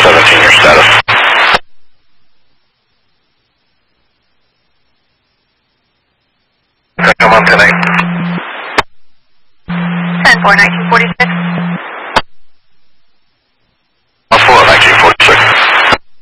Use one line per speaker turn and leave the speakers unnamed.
17, your status.
Come on, 10-8. 10-4, 1946.